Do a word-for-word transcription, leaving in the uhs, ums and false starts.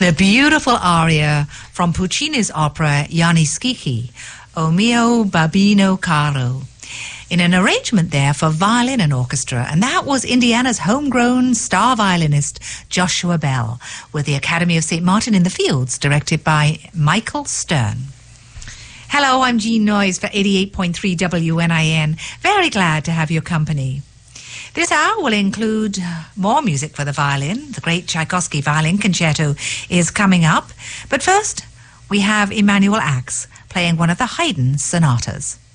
the beautiful aria from Puccini's opera Gianni Schicchi, O mio babino caro, in an arrangement there for violin and orchestra, and that was Indiana's homegrown star violinist Joshua Bell, with the Academy of Saint Martin in the Fields, directed by Michael Stern. Hello, I'm Jean Noyes for eighty-eight point three W N I N. Very glad to have your company. This hour will include more music for the violin. The great Tchaikovsky Violin Concerto is coming up. But first, we have Emanuel Ax playing one of the Haydn sonatas.